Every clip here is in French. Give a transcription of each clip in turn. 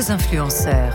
nouveaux influenceurs.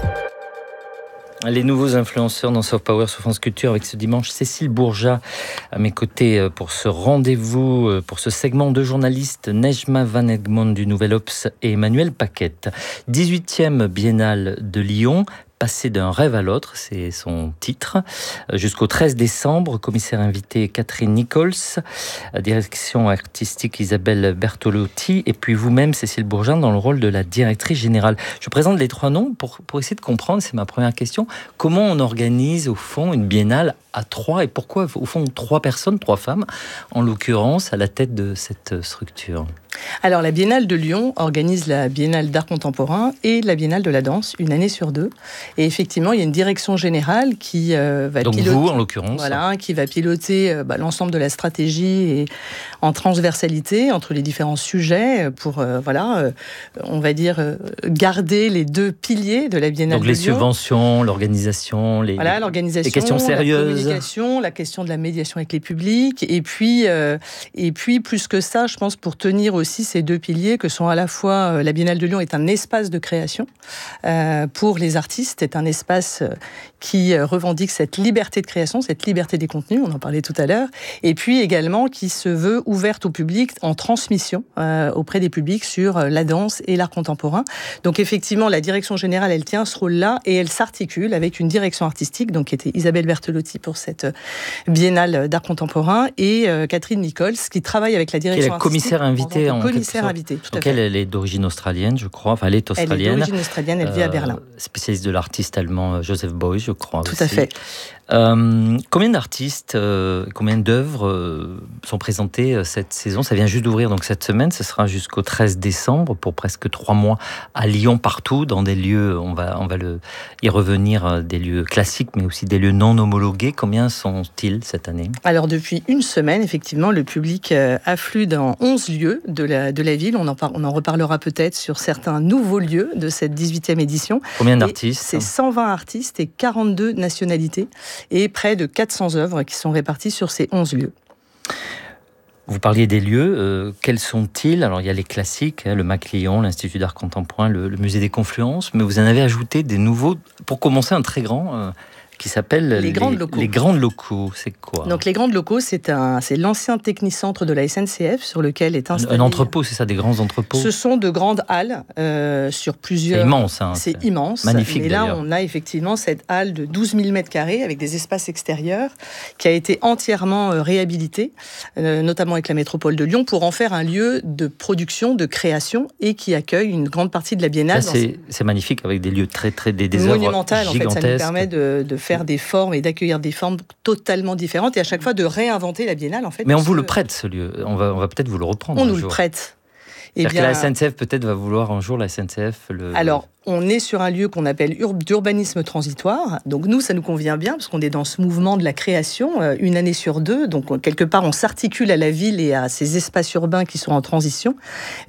Les nouveaux influenceurs dans Soft Power sur France Culture avec ce dimanche Cécile Bourjat à mes côtés pour ce rendez-vous, pour ce segment de journalistes Nejma Van Egmond du Nouvel Obs et Emmanuel Paquette. 18e Biennale de Lyon. Passer d'un rêve à l'autre, c'est son titre. Jusqu'au 13 décembre, commissaire invité Catherine Nichols, direction artistique Isabelle Bertolotti, et puis vous-même, Cécile Bourjat, dans le rôle de la directrice générale. Je présente les trois noms pour essayer de comprendre, c'est ma première question, comment on organise au fond une biennale à trois, et pourquoi au fond 3 personnes, 3 femmes, en l'occurrence, à la tête de cette structure? Alors, la Biennale de Lyon organise la Biennale d'art contemporain et la Biennale de la danse, une année sur 2. Et effectivement, il y a une direction générale qui va donc piloter. vous, en l'occurrence. Voilà, qui va piloter l'ensemble de la stratégie et en transversalité entre les différents sujets pour, on va dire, garder les 2 piliers de la Biennale de Lyon. Donc les subventions, l'organisation, les questions sérieuses. La communication, la question de la médiation avec les publics. Et puis, plus que ça, je pense, pour tenir aussi ces 2 piliers que sont à la fois la Biennale de Lyon est un espace de création pour les artistes, est un espace qui revendique cette liberté de création, cette liberté des contenus, on en parlait tout à l'heure, et puis également qui se veut ouverte au public en transmission auprès des publics sur la danse et l'art contemporain. Donc effectivement, la direction générale, elle tient ce rôle-là et elle s'articule avec une direction artistique, donc qui était Isabelle Bertolotti pour cette Biennale d'art contemporain, et Catherine Nichols, qui travaille avec la direction artistique. Commissaire invitée Commissaire invitée, tout à fait. Elle est d'origine australienne, je crois. Enfin, elle est australienne. Elle est d'origine australienne, elle vit à Berlin. Spécialiste de l'artiste allemand Joseph Beuys, je crois. Tout aussi. à fait. Combien d'artistes, combien d'œuvres sont présentées cette saison? Ça vient juste d'ouvrir donc cette semaine, ce sera jusqu'au 13 décembre pour presque 3 mois à Lyon, partout, dans des lieux, on va y revenir, des lieux classiques, mais aussi des lieux non homologués. Combien sont-ils cette année? Alors depuis une semaine, effectivement, le public afflue dans 11 lieux de la ville. On en reparlera peut-être sur certains nouveaux lieux de cette 18e édition. Combien d'artistes? C'est 120 artistes et 42 nationalités. Et près de 400 œuvres qui sont réparties sur ces 11 lieux. Vous parliez des lieux, quels sont-ils? Alors il y a les classiques, le MAC Lyon, l'Institut d'art contemporain, le Musée des Confluences, mais vous en avez ajouté des nouveaux, pour commencer un très grand... qui s'appelle les Grandes Locaux. Les Grandes Locaux, c'est quoi? Donc les Grandes Locaux, c'est l'ancien technicentre de la SNCF sur lequel est installé... Un entrepôt, c'est ça, des grands entrepôts? Ce sont de grandes halles sur plusieurs... C'est immense. Hein, c'est immense. Magnifique. Et là, on a effectivement cette halle de 12 000 m² avec des espaces extérieurs qui a été entièrement réhabilitée, notamment avec la métropole de Lyon, pour en faire un lieu de production, de création et qui accueille une grande partie de la Biennale. Ça, c'est magnifique avec des lieux des œuvres monumentales. En fait, ça nous permet de faire des formes et d'accueillir des formes totalement différentes et à chaque fois de réinventer la Biennale en fait. Mais on vous le prête ce lieu, on va peut-être vous le reprendre. On nous le prête. C'est-à-dire que la SNCF peut-être va vouloir un jour Alors, on est sur un lieu qu'on appelle d'urbanisme transitoire. Donc nous, ça nous convient bien parce qu'on est dans ce mouvement de la création, une année sur 2. Donc quelque part, on s'articule à la ville et à ces espaces urbains qui sont en transition.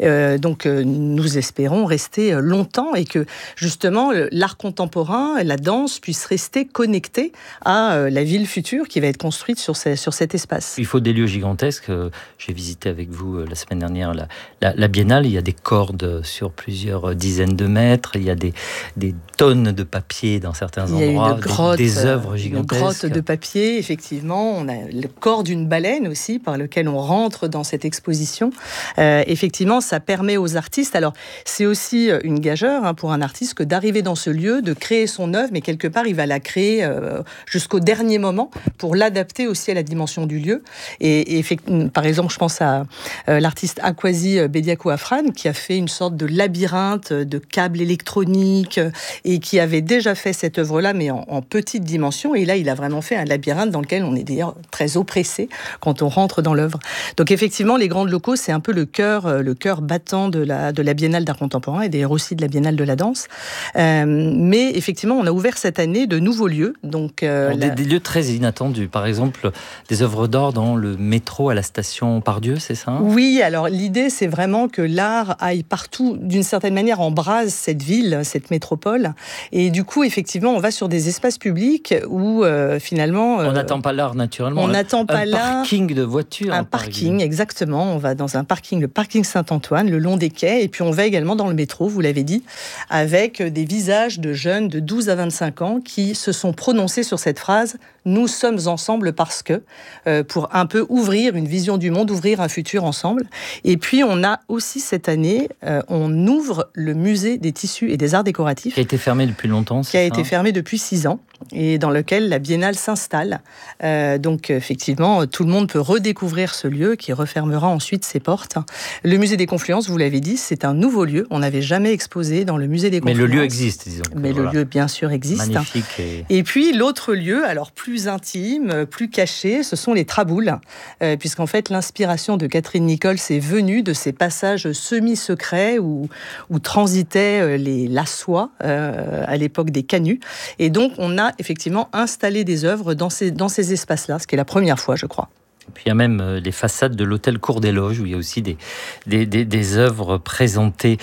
Nous espérons rester longtemps et que justement l'art contemporain, la danse puisse rester connecté à la ville future qui va être construite sur cet espace. Il faut des lieux gigantesques. J'ai visité avec vous la semaine dernière la Biennale. Il y a des cordes sur plusieurs dizaines de mètres. Il y a des tonnes de papier dans certains endroits, des œuvres gigantesques. Une grotte de papier, effectivement. On a le corps d'une baleine aussi, par lequel on rentre dans cette exposition. Effectivement, ça permet aux artistes... Alors, c'est aussi une gageure pour un artiste que d'arriver dans ce lieu, de créer son œuvre, mais quelque part, il va la créer jusqu'au dernier moment pour l'adapter aussi à la dimension du lieu. Et par exemple, je pense à l'artiste Akwasi Bediako-Afran, qui a fait une sorte de labyrinthe de câbles électroniques et qui avait déjà fait cette œuvre-là, mais en petite dimension. Et là, il a vraiment fait un labyrinthe dans lequel on est d'ailleurs très oppressé quand on rentre dans l'œuvre. Donc effectivement, les Grandes Locaux, c'est un peu le cœur battant de la Biennale d'art contemporain et d'ailleurs aussi de la Biennale de la danse. Mais effectivement, on a ouvert cette année de nouveaux lieux. Donc, des lieux très inattendus. Par exemple, des œuvres d'art dans le métro à la station Pardieu, c'est ça? Oui, alors l'idée, c'est vraiment que l'art aille partout, d'une certaine manière, embrase cette ville ville, cette métropole. Et du coup, effectivement, on va sur des espaces publics où finalement... on n'attend pas l'art naturellement. On n'attend pas l'art. Un parking de voitures. Un parking, exactement. On va dans un parking, le parking Saint-Antoine, le long des quais. Et puis on va également dans le métro, vous l'avez dit, avec des visages de jeunes de 12 à 25 ans qui se sont prononcés sur cette phrase « Nous sommes ensemble parce que », pour un peu ouvrir une vision du monde, ouvrir un futur ensemble. Et puis on a aussi cette année, on ouvre le musée des tissus et des arts décoratifs. Qui a été fermé depuis longtemps, Qui a été fermé depuis 6 ans et dans lequel la Biennale s'installe. Donc effectivement, tout le monde peut redécouvrir ce lieu qui refermera ensuite ses portes. Le musée des Confluences, vous l'avez dit, c'est un nouveau lieu. On n'avait jamais exposé dans le musée des Confluences. Mais le lieu existe, disons. Mais le lieu, bien sûr, existe. Magnifique. Et puis l'autre lieu, alors plus intime, plus caché, ce sont les Traboules, puisqu'en fait l'inspiration de Catherine Nichols est venue de ces passages semi-secrets où transitaient la soie à l'époque des canuts. Et donc on a effectivement installé des œuvres dans ces espaces-là, ce qui est la première fois, je crois. Puis il y a même les façades de l'hôtel Cour des Loges où il y a aussi des œuvres présentées.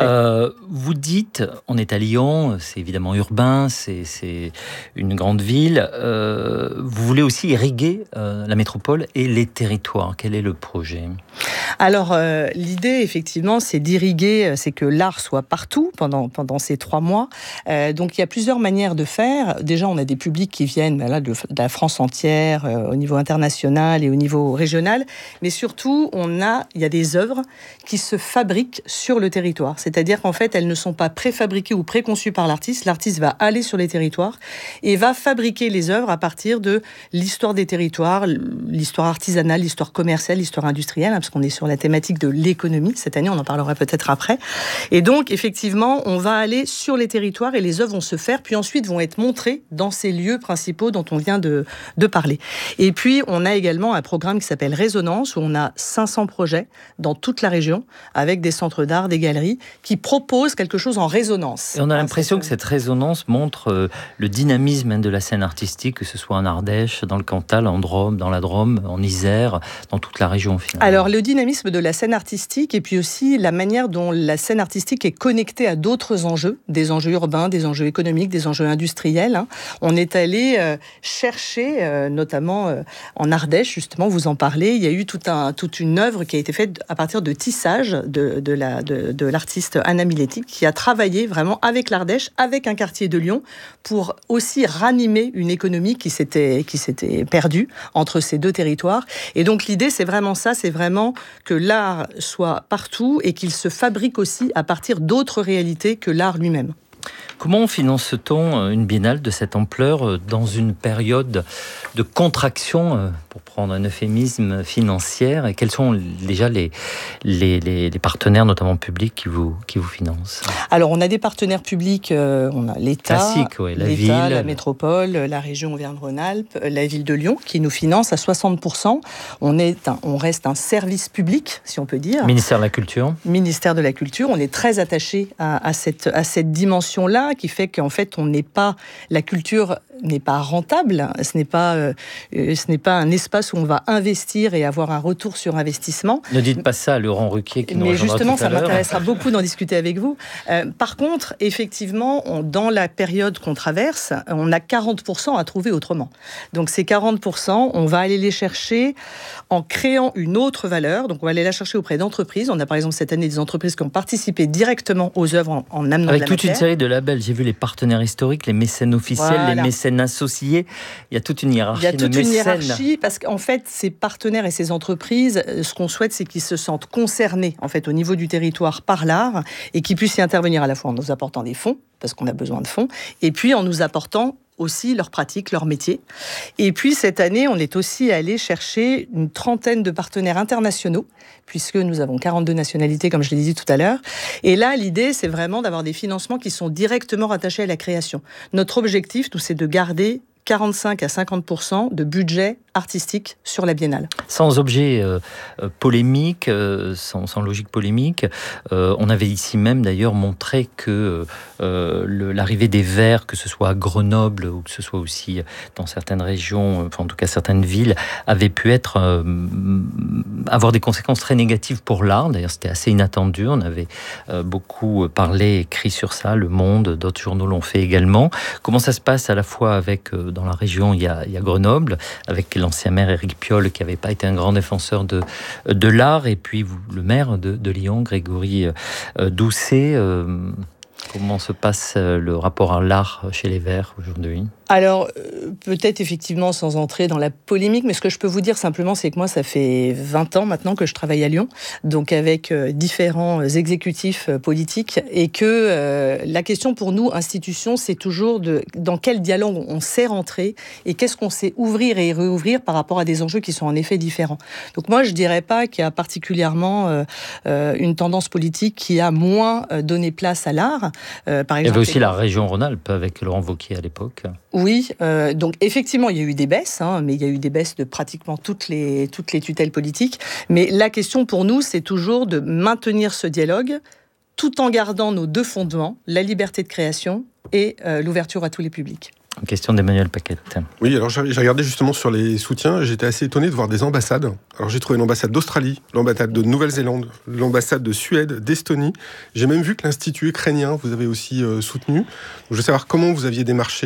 Vous dites, on est à Lyon, c'est évidemment urbain, c'est une grande ville. Vous voulez aussi irriguer la métropole et les territoires. Quel est le projet ? Alors, l'idée, effectivement, c'est d'irriguer, c'est que l'art soit partout pendant ces 3 mois. Donc, il y a plusieurs manières de faire. Déjà, on a des publics qui viennent de la France entière, au niveau international et au niveau régional. Mais surtout, il y a des œuvres qui se fabriquent sur le territoire. C'est-à-dire qu'en fait, elles ne sont pas préfabriquées ou préconçues par l'artiste. L'artiste va aller sur les territoires et va fabriquer les œuvres à partir de l'histoire des territoires, l'histoire artisanale, l'histoire commerciale, l'histoire industrielle, parce qu'on est sur la thématique de l'économie. Cette année, on en parlera peut-être après. Et donc, effectivement, on va aller sur les territoires et les œuvres vont se faire, puis ensuite vont être montrées dans ces lieux principaux dont on vient de parler. Et puis, on a également un programme qui s'appelle Résonance, où on a 500 projets dans toute la région, avec des centres d'art, des galeries, qui proposent quelque chose en résonance. Et on a l'impression que cette résonance montre le dynamisme de la scène artistique, que ce soit en Ardèche, dans le Cantal, en Drôme, dans la Drôme, en Isère, dans toute la région finalement. Alors, le dynamisme de la scène artistique et puis aussi la manière dont la scène artistique est connectée à d'autres enjeux, des enjeux urbains, des enjeux économiques, des enjeux industriels. On est allé chercher, notamment en Ardèche, justement, vous en parlez, il y a eu toute une œuvre qui a été faite à partir de tissage de l'artiste Anna Miletti, qui a travaillé vraiment avec l'Ardèche, avec un quartier de Lyon, pour aussi ranimer une économie qui s'était perdue entre ces deux territoires. Et donc l'idée, c'est vraiment ça, c'est vraiment que l'art soit partout et qu'il se fabrique aussi à partir d'autres réalités que l'art lui-même. Comment finance-t-on une biennale de cette ampleur dans une période de contraction, pour prendre un euphémisme, financière, et quels sont déjà les partenaires, notamment publics, qui vous financent ? Alors, on a des partenaires publics, on a l'État, classique, ouais, la ville, la métropole, la région Auvergne-Rhône-Alpes, la ville de Lyon, qui nous finance à 60%. On reste un service public, si on peut dire. Ministère de la Culture. Ministère de la Culture. On est très attaché à cette dimension-là, qui fait qu'en fait, la culture n'est pas rentable. Ce n'est pas un espace où on va investir et avoir un retour sur investissement. Ne dites pas ça à Laurent Ruquier qui nous Mais rejoindra justement, tout à l'heure. ça m'intéressera beaucoup d'en discuter avec vous. Par contre, effectivement, dans la période qu'on traverse, on a 40% à trouver autrement. Donc ces 40%, on va aller les chercher en créant une autre valeur. Donc on va aller la chercher auprès d'entreprises. On a par exemple cette année des entreprises qui ont participé directement aux œuvres en amenant avec de la toute matière. Une série de labels. J'ai vu les partenaires historiques, les mécènes officiels, les mécènes associés. Il y a toute une hiérarchie de mécènes. Il y a toute une hiérarchie parce qu'en fait, ces partenaires et ces entreprises, ce qu'on souhaite, c'est qu'ils se sentent concernés en fait au niveau du territoire par l'art et qu'ils puissent y intervenir à la fois en nous apportant des fonds, parce qu'on a besoin de fonds, et puis en nous apportant aussi leur pratique, leur métier. Et puis cette année, on est aussi allé chercher une trentaine de partenaires internationaux, puisque nous avons 42 nationalités, comme je l'ai dit tout à l'heure. Et là, l'idée, c'est vraiment d'avoir des financements qui sont directement rattachés à la création. Notre objectif, nous, c'est de garder 45 à 50% de budget artistique sur la Biennale. Sans objet polémique, sans logique polémique, on avait ici même d'ailleurs montré que l'arrivée des Verts, que ce soit à Grenoble ou que ce soit aussi dans certaines régions, enfin en tout cas certaines villes, avait pu avoir des conséquences très négatives pour l'art. D'ailleurs, c'était assez inattendu. On avait beaucoup parlé, écrit sur ça. Le Monde, d'autres journaux l'ont fait également. Comment ça se passe à la fois avec, dans la région, il y a Grenoble, avec l'ancien maire Éric Piolle, qui n'avait pas été un grand défenseur de l'art, et puis le maire de Lyon, Grégory Doucet. Comment se passe le rapport à l'art chez les Verts aujourd'hui ? Alors, peut-être effectivement sans entrer dans la polémique, mais ce que je peux vous dire simplement, c'est que moi, ça fait 20 ans maintenant que je travaille à Lyon, donc avec différents exécutifs politiques, et que la question pour nous, institutions, c'est toujours dans quel dialogue on sait rentrer, et qu'est-ce qu'on sait ouvrir et réouvrir par rapport à des enjeux qui sont en effet différents. Donc moi, je dirais pas qu'il y a particulièrement une tendance politique qui a moins donné place à l'art. Par exemple, il y avait aussi la région Rhône-Alpes avec Laurent Wauquiez à l'époque. Oui, donc effectivement, il y a eu des baisses, mais il y a eu des baisses de pratiquement toutes les tutelles politiques. Mais la question pour nous, c'est toujours de maintenir ce dialogue tout en gardant nos deux fondements, la liberté de création et l'ouverture à tous les publics. Une question d'Emmanuel Paquette. Oui, alors j'ai regardé justement sur les soutiens, et j'étais assez étonné de voir des ambassades. Alors j'ai trouvé l'ambassade d'Australie, l'ambassade de Nouvelle-Zélande, l'ambassade de Suède, d'Estonie. J'ai même vu que l'Institut ukrainien, vous avez aussi soutenu. Donc, je veux savoir comment vous aviez démarché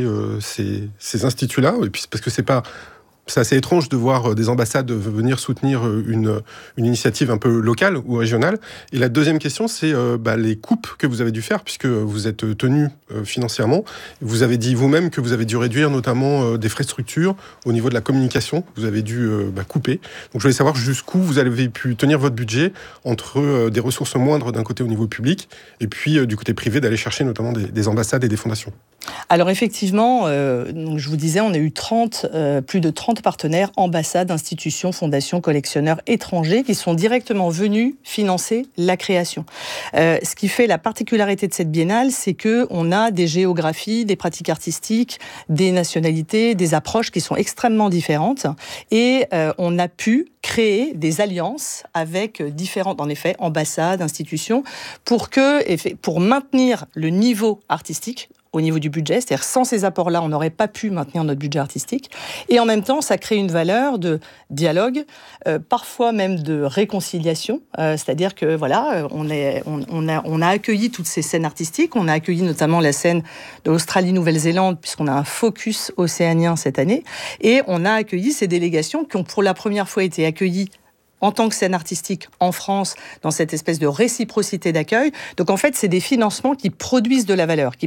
ces instituts-là, et puis parce que c'est assez étrange de voir des ambassades venir soutenir une initiative un peu locale ou régionale. Et la deuxième question, c'est les coupes que vous avez dû faire, puisque vous êtes tenu financièrement. Vous avez dit vous-même que vous avez dû réduire notamment des frais de structure au niveau de la communication. Vous avez dû couper. Donc je voulais savoir jusqu'où vous avez pu tenir votre budget entre des ressources moindres d'un côté au niveau public et puis du côté privé d'aller chercher notamment des ambassades et des fondations. Alors effectivement, donc je vous disais, on a eu plus de 30 partenaires, ambassades, institutions, fondations, collectionneurs étrangers qui sont directement venus financer la création. Ce qui fait la particularité de cette biennale, c'est qu'on a des géographies, des pratiques artistiques, des nationalités, des approches qui sont extrêmement différentes, et on a pu créer des alliances avec différentes, en effet, ambassades, institutions, pour maintenir le niveau artistique au niveau du budget, c'est-à-dire sans ces apports-là, on n'aurait pas pu maintenir notre budget artistique. Et en même temps, ça crée une valeur de dialogue, parfois même de réconciliation. C'est-à-dire que voilà, on a accueilli toutes ces scènes artistiques. On a accueilli notamment la scène de l'Australie-Nouvelle-Zélande, puisqu'on a un focus océanien cette année. Et on a accueilli ces délégations qui ont pour la première fois été accueillies en tant que scène artistique en France, dans cette espèce de réciprocité d'accueil. Donc en fait, c'est des financements qui produisent de la valeur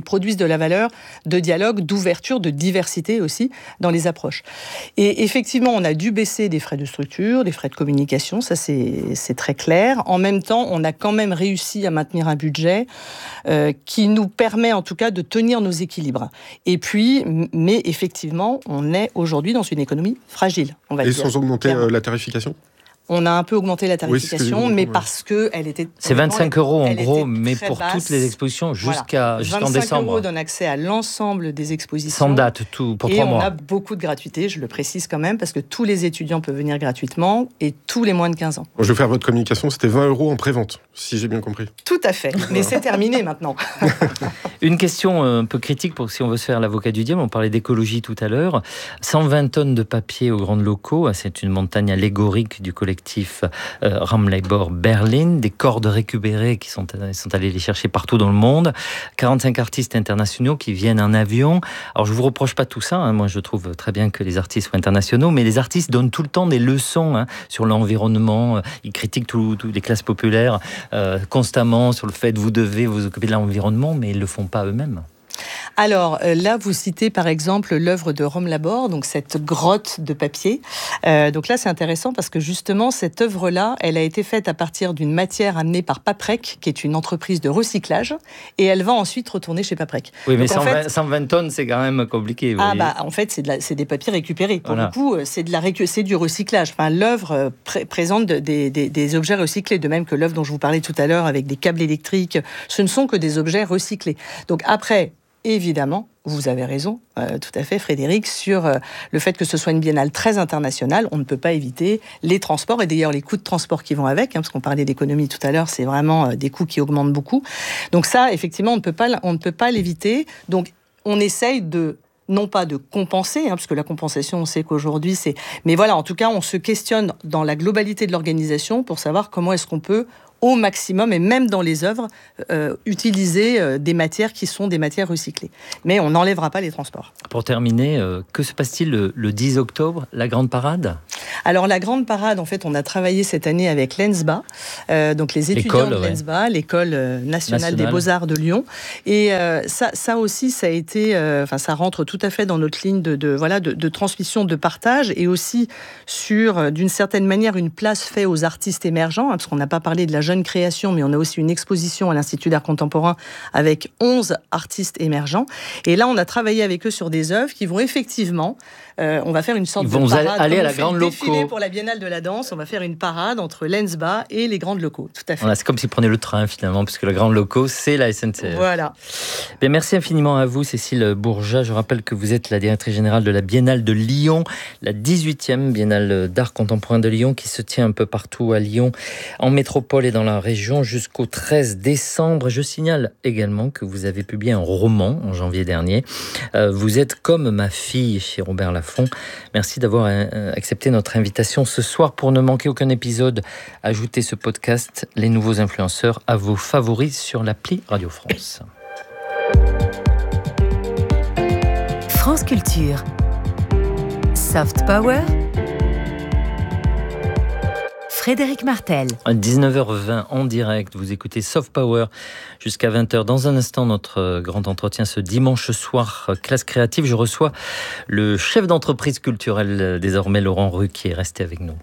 de dialogue, d'ouverture, de diversité aussi dans les approches. Et effectivement, on a dû baisser des frais de structure, des frais de communication, ça c'est très clair. En même temps, on a quand même réussi à maintenir un budget qui nous permet en tout cas de tenir nos équilibres. Et puis, mais effectivement, on est aujourd'hui dans une économie fragile, on va dire. Et sans augmenter la tarification ? On a un peu augmenté la tarification, mais parce qu'elle était... C'est 25 € en gros, mais pour basse. Toutes les expositions jusqu'en décembre. 25 € donne accès à l'ensemble des expositions. Sans date, tout pour 3 mois. Et on a beaucoup de gratuité, je le précise quand même, parce que tous les étudiants peuvent venir gratuitement et tous les moins de 15 ans. Je vais faire votre communication, c'était 20 € en prévente, si j'ai bien compris. Tout à fait, mais c'est terminé maintenant. Une question un peu critique, pour si on veut se faire l'avocat du diable, on parlait d'écologie tout à l'heure. 120 tonnes de papier aux grands locaux, c'est une montagne allégorique du collectif Ramleibor Berlin, des cordes récupérées qui sont allés les chercher partout dans le monde, 45 artistes internationaux qui viennent en avion. Alors je vous reproche pas tout ça, moi je trouve très bien que les artistes soient internationaux, mais les artistes donnent tout le temps des leçons sur l'environnement, ils critiquent toutes les classes populaires constamment sur le fait que vous devez vous occuper de l'environnement, mais ils le font pas eux-mêmes. Alors là, vous citez par exemple l'œuvre de Ramleibor, donc cette grotte de papier. Donc là, c'est intéressant parce que justement, cette œuvre-là, elle a été faite à partir d'une matière amenée par Paprec, qui est une entreprise de recyclage, et elle va ensuite retourner chez Paprec. Oui, mais 120 tonnes, c'est quand même compliqué. En fait, c'est des papiers récupérés. Pour le coup, c'est du recyclage. Enfin, l'œuvre présente des objets recyclés, de même que l'œuvre dont je vous parlais tout à l'heure avec des câbles électriques. Ce ne sont que des objets recyclés. Donc après, évidemment, vous avez raison, tout à fait Frédéric, sur le fait que ce soit une biennale très internationale. On ne peut pas éviter les transports et d'ailleurs les coûts de transport qui vont avec, parce qu'on parlait d'économie tout à l'heure, c'est vraiment des coûts qui augmentent beaucoup. Donc ça, effectivement, on ne peut pas l'éviter. Donc on essaye non pas de compenser, parce que la compensation, on sait qu'aujourd'hui, c'est... Mais voilà, en tout cas, on se questionne dans la globalité de l'organisation pour savoir comment est-ce qu'on peut, au maximum, et même dans les œuvres, utiliser des matières qui sont des matières recyclées. Mais on n'enlèvera pas les transports. Pour terminer, que se passe-t-il le 10 octobre, la grande parade ? Alors la grande parade, en fait, on a travaillé cette année avec l'ENSBA, donc les étudiants de l'ENSBA, l'école nationale des beaux-arts de Lyon. Et ça aussi, ça a été, ça rentre tout à fait dans notre ligne de transmission, de partage, et aussi sur, d'une certaine manière, une place faite aux artistes émergents, parce qu'on n'a pas parlé de la jeune création, mais on a aussi une exposition à l'Institut d'art contemporain avec 11 artistes émergents. Et là, on a travaillé avec eux sur des œuvres qui vont effectivement, on va faire une sorte de parade. Ils vont aller à la grande locaux. Pour la Biennale de la danse, on va faire une parade entre l'ENSBA et les grandes locaux. Tout à fait. Voilà, c'est comme s'ils prenaient le train finalement, puisque la grande locaux, c'est la SNCF. Voilà. Bien, merci infiniment à vous, Cécile Bourgeat. Je rappelle que vous êtes la directrice générale de la Biennale de Lyon, la 18e Biennale d'art contemporain de Lyon, qui se tient un peu partout à Lyon, en métropole et dans la région, jusqu'au 13 décembre. Je signale également que vous avez publié un roman en janvier dernier. Vous êtes comme ma fille, chez Robert Laffont. Merci d'avoir accepté notre invitation ce soir. Pour ne manquer aucun épisode, ajoutez ce podcast Les Nouveaux Influenceurs à vos favoris sur l'appli Radio France. France Culture. Soft Power. Frédéric Martel. À 19h20 en direct, vous écoutez Soft Power jusqu'à 20h. Dans un instant, notre grand entretien ce dimanche soir, classe créative. Je reçois le chef d'entreprise culturelle désormais, Laurent Ruquier. Restez avec nous.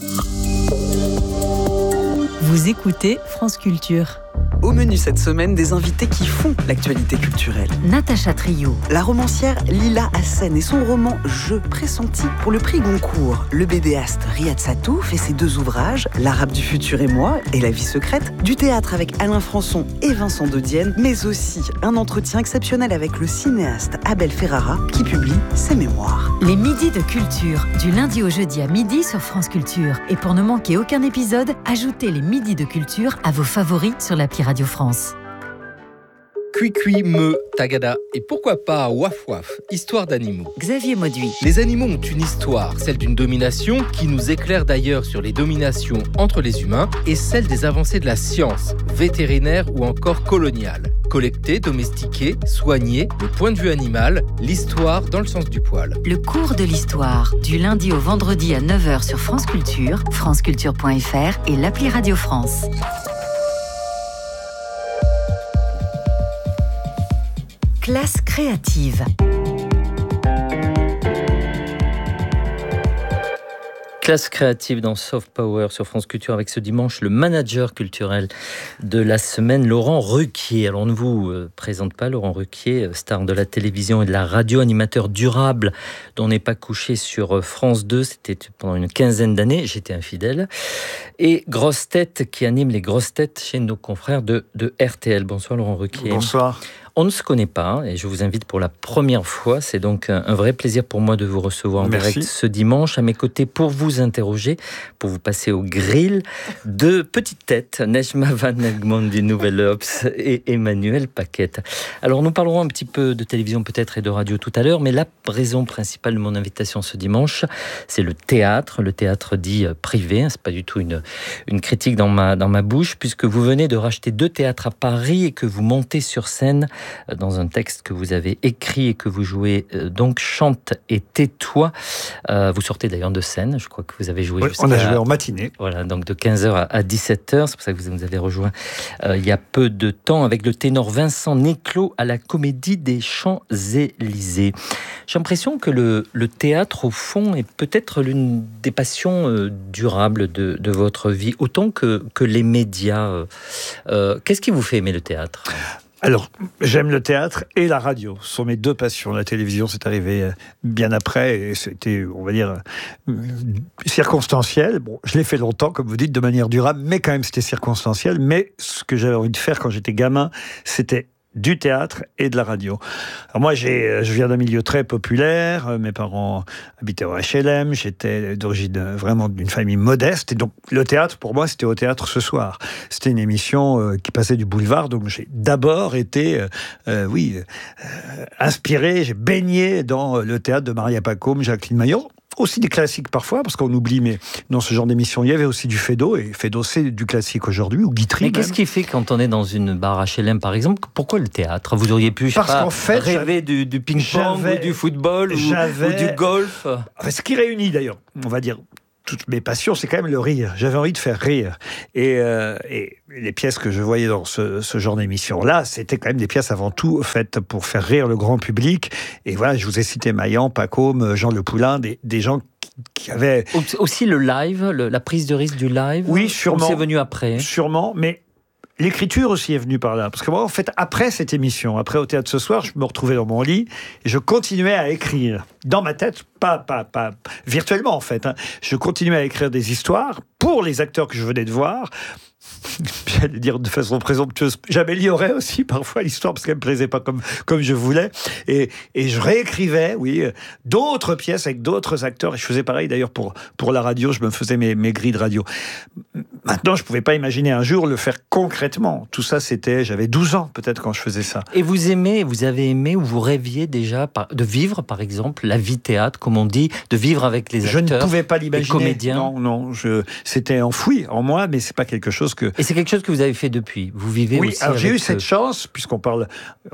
Vous écoutez France Culture. Au menu cette semaine, des invités qui font l'actualité culturelle. Natacha Trio. La romancière Lila Hassen et son roman « Je pressenti » pour le prix Goncourt. Le bédéaste Riyad Sattou fait ses 2 ouvrages, L'Arabe du futur et moi et La vie secrète, du théâtre avec Alain Françon et Vincent de Dienne, mais aussi un entretien exceptionnel avec le cinéaste Abel Ferrara qui publie ses mémoires. Les midis de culture, du lundi au jeudi à midi sur France Culture. Et pour ne manquer aucun épisode, ajoutez les midis de culture à vos favoris sur l'appli Radio France. Cui-cui, me, tagada et pourquoi pas waf-waf, histoire d'animaux. Xavier Mauduit. Les animaux ont une histoire, celle d'une domination qui nous éclaire d'ailleurs sur les dominations entre les humains et celle des avancées de la science, vétérinaire ou encore coloniale. Collecter, domestiquer, soigner, le point de vue animal, l'histoire dans le sens du poil. Le cours de l'histoire, du lundi au vendredi à 9h sur France Culture, franceculture.fr et l'appli Radio France. Classe créative. Classe créative dans Soft Power sur France Culture avec ce dimanche le manager culturel de la semaine, Laurent Ruquier. Alors on ne vous présente pas Laurent Ruquier, star de la télévision et de la radio, animateur durable dont on n'est pas couché sur France 2, c'était pendant une quinzaine d'années, j'étais infidèle, et grosse tête qui anime les grosses têtes chez nos confrères de RTL. Bonsoir Laurent Ruquier. Bonsoir. On ne se connaît pas et je vous invite pour la première fois. C'est donc un vrai plaisir pour moi de vous recevoir en direct ce dimanche. À mes côtés pour vous interroger, pour vous passer au grill, 2 petites têtes, Nejma Van Egmond du Nouvel Obs et Emmanuel Paquette. Alors nous parlerons un petit peu de télévision peut-être et de radio tout à l'heure, mais la raison principale de mon invitation ce dimanche, c'est le théâtre dit privé. C'est pas du tout une critique dans ma bouche, puisque vous venez de racheter 2 théâtres à Paris et que vous montez sur scène dans un texte que vous avez écrit et que vous jouez, donc Chante et tais-toi. Vous sortez d'ailleurs de scène, je crois que vous avez joué on a joué en matinée. Voilà, donc de 15h à 17h, c'est pour ça que vous nous avez rejoint il y a peu de temps avec le ténor Vincent Niclot à la Comédie des Champs-Élysées. J'ai l'impression que le théâtre, au fond, est peut-être l'une des passions durables de votre vie, autant que les médias. Qu'est-ce qui vous fait aimer le théâtre ? Alors, j'aime le théâtre et la radio. Ce sont mes 2 passions. La télévision, c'est arrivé bien après et c'était, on va dire, circonstanciel. Bon, je l'ai fait longtemps, comme vous dites, de manière durable, mais quand même, c'était circonstanciel. Mais ce que j'avais envie de faire quand j'étais gamin, c'était du théâtre et de la radio. Alors moi, je viens d'un milieu très populaire. Mes parents habitaient au HLM. J'étais d'origine vraiment d'une famille modeste. Et donc, le théâtre, pour moi, c'était au théâtre ce soir. C'était une émission qui passait du boulevard. Donc, j'ai d'abord été, inspiré. J'ai baigné dans le théâtre de Maria Pacôme, Jacqueline Maillot. Aussi des classiques parfois, parce qu'on oublie, mais dans ce genre d'émission, il y avait aussi du Feydeau, et Feydeau, c'est du classique aujourd'hui, ou Guitry. Mais qu'est-ce qui fait quand on est dans une barre HLM, par exemple, pourquoi le théâtre ? Vous auriez pu, rêver du ping-pong, ou du football, ou du golf ? Ce qui réunit d'ailleurs, on va dire, toutes mes passions, c'est quand même le rire. J'avais envie de faire rire. Et les pièces que je voyais dans ce genre d'émission-là, c'était quand même des pièces avant tout faites pour faire rire le grand public. Et voilà, je vous ai cité Maillan, Pacôme, Jean Le Poulain, des gens qui avaient... Aussi le live, la prise de risque du live. Oui, sûrement. C'est venu après. Sûrement, mais... L'écriture aussi est venue par là. Parce que moi, en fait, après cette émission, après Au Théâtre ce soir, je me retrouvais dans mon lit et je continuais à écrire. Dans ma tête, pas virtuellement en fait. Je continuais à écrire des histoires pour les acteurs que je venais de voir. J'allais dire de façon présomptueuse, j'améliorais aussi parfois l'histoire parce qu'elle me plaisait pas comme je voulais, et je réécrivais, d'autres pièces avec d'autres acteurs, et je faisais pareil d'ailleurs pour la radio, je me faisais mes grilles de radio. Maintenant, je pouvais pas imaginer un jour le faire concrètement. Tout ça, j'avais 12 ans peut-être quand je faisais ça. Et vous avez aimé ou vous rêviez déjà de vivre, par exemple, la vie théâtre, comme on dit, de vivre avec les acteurs, je ne pouvais pas l'imaginer. Les comédiens. Non, c'était enfoui en moi, mais c'est pas quelque chose que... Et c'est quelque chose que vous avez fait depuis. Vous vivez aussi. Oui, alors j'ai eu cette chance, puisqu'on parle...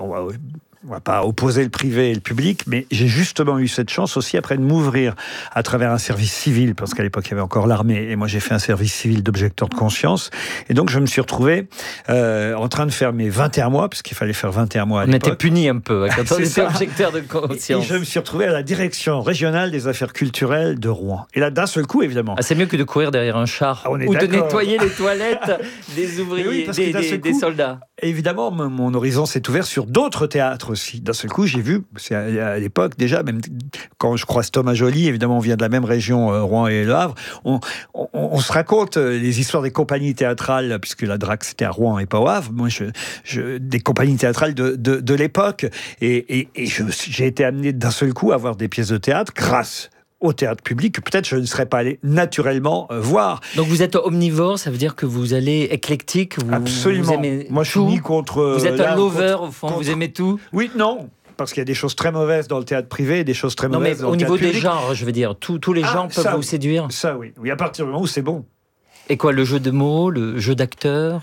On va pas opposer le privé et le public, mais j'ai justement eu cette chance aussi après de m'ouvrir à travers un service civil, parce qu'à l'époque il y avait encore l'armée, et moi j'ai fait un service civil d'objecteur de conscience, et donc je me suis retrouvé en train de faire mes 21 mois, parce qu'il fallait faire 21 mois à l'époque. On était puni un peu quand on était objecteur de conscience. Et je me suis retrouvé à la direction régionale des affaires culturelles de Rouen. Et là, d'un seul coup, évidemment... c'est mieux que de courir derrière un char, ou de nettoyer les toilettes des ouvriers, des soldats. Évidemment, mon horizon s'est ouvert sur d'autres théâtres aussi. D'un seul coup, j'ai vu, c'est à l'époque déjà, même quand je croise Thomas Joly, évidemment, on vient de la même région, Rouen et Le Havre, on se raconte les histoires des compagnies théâtrales, puisque la DRAC c'était à Rouen et pas au Havre, moi, des compagnies théâtrales de l'époque, et j'ai été amené d'un seul coup à voir des pièces de théâtre grâce au théâtre public, que peut-être je ne serais pas allé naturellement voir. Donc vous êtes omnivore, ça veut dire que vous allez éclectique, Absolument. Vous aimez moi je suis ni contre... Vous êtes un lover, au fond, vous aimez tout ? Oui, non, parce qu'il y a des choses très mauvaises dans le théâtre privé et des choses très mauvaises dans le théâtre public. Au niveau des genres, je veux dire, tous les genres peuvent vous séduire ? Ça, oui. Oui, à partir du moment où c'est bon. Et quoi, le jeu de mots, le jeu d'acteurs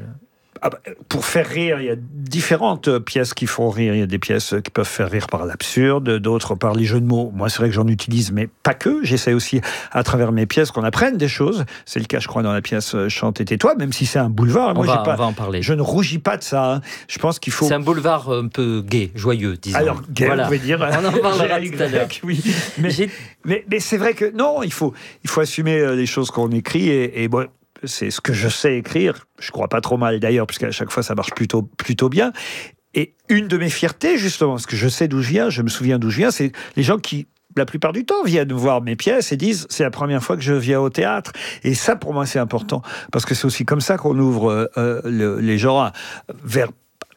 Pour faire rire, il y a différentes pièces qui font rire. Il y a des pièces qui peuvent faire rire par l'absurde, d'autres par les jeux de mots. Moi, c'est vrai que j'en utilise, mais pas que. J'essaie aussi, à travers mes pièces, qu'on apprenne des choses. C'est le cas, je crois, dans la pièce Chante et tais-toi, même si c'est un boulevard. On va en parler. Je ne rougis pas de ça. Je pense qu'il faut... C'est un boulevard un peu gai, joyeux, disons. Alors, gai, on va dire. On en parlera tout à l'heure. Oui. Mais c'est vrai que, non, il faut assumer les choses qu'on écrit, et bon... C'est ce que je sais écrire. Je crois pas trop mal d'ailleurs, puisqu'à chaque fois ça marche plutôt bien. Et une de mes fiertés, justement, parce que je sais d'où je viens, je me souviens d'où je viens, c'est les gens qui, la plupart du temps, viennent voir mes pièces et disent c'est la première fois que je viens au théâtre. Et ça, pour moi, c'est important, parce que c'est aussi comme ça qu'on ouvre les gens vers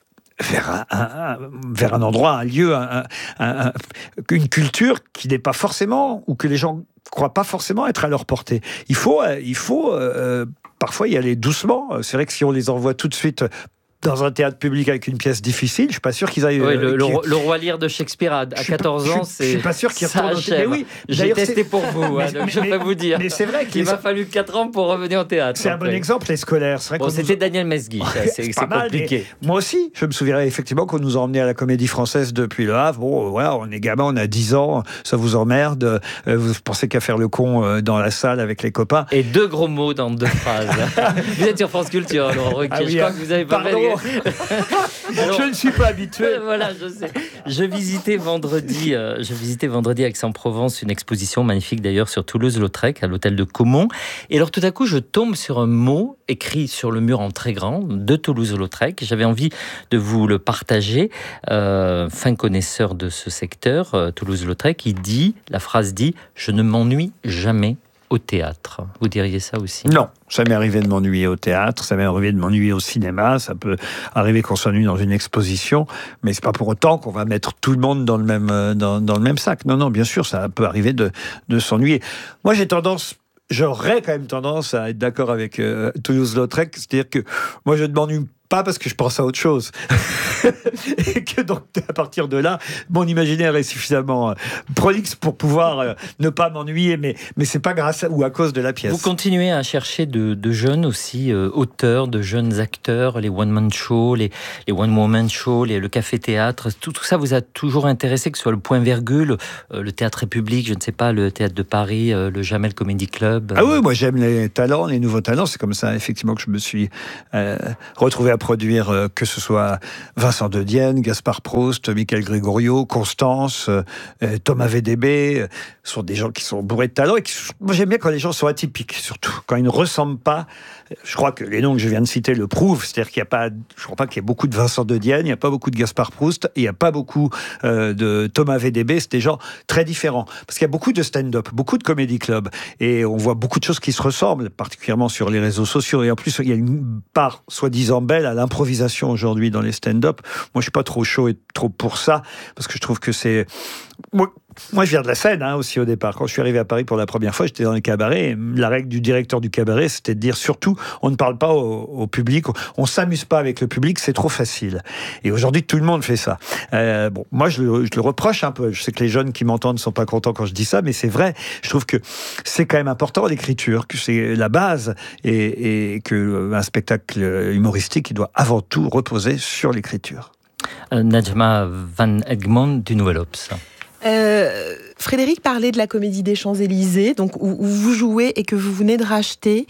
un endroit, un lieu, une culture qui n'est pas forcément, ou que les gens croient pas forcément être à leur portée. Il faut parfois y aller doucement. C'est vrai que si on les envoie tout de suite dans un théâtre public avec une pièce difficile, je suis pas sûr qu'ils aillent... Oui, le Roi Lear de Shakespeare à 14 ans, c'est... Je suis pas sûr qu'ils retournent au théâtre. Oui, j'ai testé pour vous, donc je peux vous dire. Mais c'est vrai qu'il m'a fallu 4 ans pour revenir au théâtre. C'est un bon exemple, les scolaires. C'est vrai c'était Daniel Mesguich, c'est compliqué. Moi aussi, je me souviens effectivement qu'on nous a emmenés à la Comédie Française depuis Le Havre. Bon, voilà, on est gamin, on a 10 ans, ça vous emmerde, vous pensez qu'à faire le con dans la salle avec les copains. Et 2 gros mots dans 2 phrases. Vous êtes sur France Culture, Laurent Ruquier, je crois que vous avez pas fait... Alors, je ne suis pas habitué. Voilà, je sais. Je visitais vendredi à Aix-en-Provence une exposition magnifique d'ailleurs sur Toulouse-Lautrec à l'hôtel de Caumont. Et alors tout à coup, je tombe sur un mot écrit sur le mur en très grand de Toulouse-Lautrec. J'avais envie de vous le partager. Fin connaisseur de ce secteur, Toulouse-Lautrec, la phrase dit « Je ne m'ennuie jamais ». au théâtre. Vous diriez ça aussi? Non, ça m'est arrivé de m'ennuyer au théâtre, ça m'est arrivé de m'ennuyer au cinéma, ça peut arriver qu'on s'ennuie dans une exposition, mais c'est pas pour autant qu'on va mettre tout le monde dans le même sac. Non, bien sûr, ça peut arriver de s'ennuyer. Moi, j'aurais quand même tendance à être d'accord avec Toulouse-Lautrec, c'est-à-dire que moi, je ne m'ennuie pas parce que je pense à autre chose. Et que donc, à partir de là, mon imaginaire est suffisamment prolixe pour pouvoir ne pas m'ennuyer, mais c'est pas grâce ou à cause de la pièce. Vous continuez à chercher de jeunes aussi auteurs, de jeunes acteurs, les one-man shows, les one-woman shows, le café-théâtre, tout ça vous a toujours intéressé, que ce soit le Point-Virgule, le Théâtre République, je ne sais pas, le Théâtre de Paris, le Jamel Comedy Club. Ah oui, moi j'aime les talents, les nouveaux talents, c'est comme ça effectivement que je me suis retrouvé à produire, que ce soit Vincent De Dienne, Gaspard Proust, Michael Gregorio, Constance, Thomas VDB, sont des gens qui sont bourrés de talent et moi j'aime bien quand les gens sont atypiques, surtout quand ils ne ressemblent pas. Je crois que les noms que je viens de citer le prouvent, c'est-à-dire qu'il n'y a pas, je crois pas qu'il y ait beaucoup de Vincent De Dienne, il n'y a pas beaucoup de Gaspard Proust, il n'y a pas beaucoup de Thomas VDB, c'est des gens très différents. Parce qu'il y a beaucoup de stand-up, beaucoup de comédie club, et on voit beaucoup de choses qui se ressemblent, particulièrement sur les réseaux sociaux, et en plus il y a une part soi-disant belle à l'improvisation aujourd'hui dans les stand-up. Moi je suis pas trop chaud et trop pour ça, parce que je trouve que c'est... Moi, je viens de la scène aussi au départ. Quand je suis arrivé à Paris pour la première fois, j'étais dans le cabaret. Et la règle du directeur du cabaret, c'était de dire surtout, on ne parle pas au public, on s'amuse pas avec le public, c'est trop facile. Et aujourd'hui, tout le monde fait ça. Moi, je le reproche un peu. Je sais que les jeunes qui m'entendent ne sont pas contents quand je dis ça, mais c'est vrai. Je trouve que c'est quand même important l'écriture, que c'est la base, et que un spectacle humoristique, il doit avant tout reposer sur l'écriture. Nejma Van Egmond du Nouvel Obs. Frédéric parlait de la Comédie des Champs-Élysées, donc où vous jouez et que vous venez de racheter.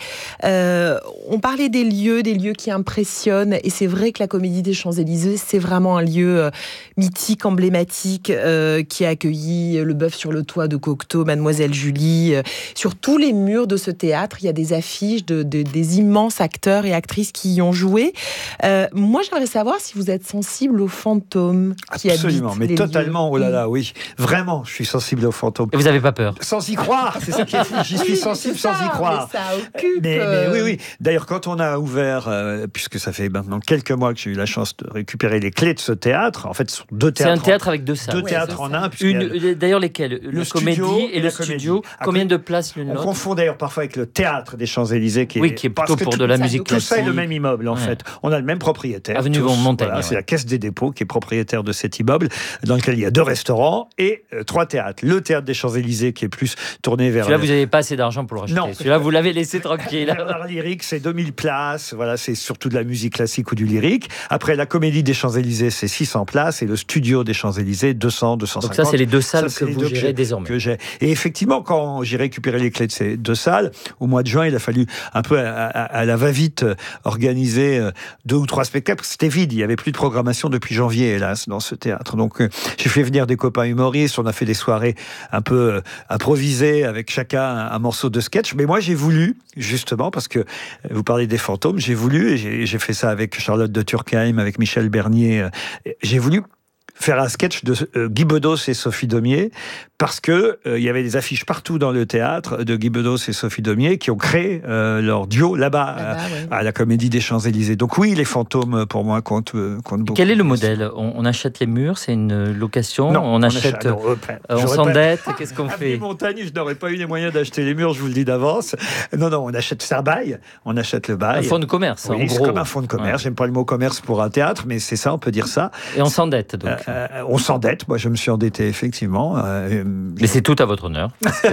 On parlait des lieux qui impressionnent, et c'est vrai que la Comédie des Champs-Élysées, c'est vraiment un lieu mythique, emblématique, qui a accueilli Le Bœuf sur le toit de Cocteau, Mademoiselle Julie. Sur tous les murs de ce théâtre, il y a des affiches des immenses acteurs et actrices qui y ont joué. Moi, j'aimerais savoir si vous êtes sensible aux fantômes qui habitent les lieux. Absolument, mais totalement, oh là là, oui. Vraiment, je suis sensible aux fantômes. Et vous n'avez pas peur? Sans y croire, c'est ça qui est fou. J'y suis sensible sans y croire. Mais ça occupe. Mais oui. D'ailleurs, quand on a ouvert, puisque ça fait maintenant quelques mois que j'ai eu la chance de récupérer les clés de ce théâtre, en fait, ce sont deux théâtres. C'est un théâtre avec deux salles. Deux théâtres en un. D'ailleurs, lesquels? Le Comédie et le studio. Combien de places l'une l'autre? On confond d'ailleurs parfois avec le Théâtre des Champs-Élysées, qui est plutôt pour de la musique classique. Tout ça est le même immeuble, en fait. On a le même propriétaire. Avenue Montaigne. Voilà, c'est la Caisse des dépôts qui est propriétaire de cet immeuble, dans lequel il y a 2 restaurants et 3 théâtres. Le Théâtre des Champs-Élysées, qui est plus tourné vers... Celui-là, vous n'avez pas assez d'argent pour le racheter. Non. Celui-là, vous l'avez laissé tranquille. L'art lyrique, c'est 2000 places. Voilà, c'est surtout de la musique classique ou du lyrique. Après, la Comédie des Champs-Élysées, c'est 600 places. Et le Studio des Champs-Élysées, 200, 250. Donc ça, c'est les 2 salles que vous gérez désormais. Et effectivement, quand j'ai récupéré les clés de ces 2 salles, au mois de juin, il a fallu un peu à la va-vite organiser 2 ou 3 spectacles. C'était vide. Il n'y avait plus de programmation depuis janvier, hélas, dans ce théâtre. Donc, j'ai fait venir des copains humoristes. On a fait des soirées un peu improvisées avec chacun un morceau de sketch. Mais moi, j'ai voulu, justement, parce que vous parlez des fantômes, j'ai voulu, et j'ai fait ça avec Charlotte de Turckheim, avec Michel Bernier, j'ai voulu faire un sketch de Guy Bedos et Sophie Daumier, parce que il y avait des affiches partout dans le théâtre de Guy Bedos et Sophie Daumier qui ont créé leur duo là-bas, à la Comédie des Champs-Élysées. Donc oui, les fantômes, pour moi, comptent beaucoup. Quel est le modèle? On achète les murs, c'est une location? Non, on achète, on s'endette, qu'est-ce qu'on fait? À Montagne, je n'aurais pas eu les moyens d'acheter les murs, je vous le dis d'avance. Non, on achète ça bail, on achète le bail. Un fonds de commerce, oui, en gros. C'est comme un fonds de commerce. J'aime pas le mot commerce pour un théâtre, mais c'est ça, on peut dire ça. Et on s'endette, donc. On s'endette. Moi, je me suis endetté, effectivement. Mais c'est tout à votre honneur.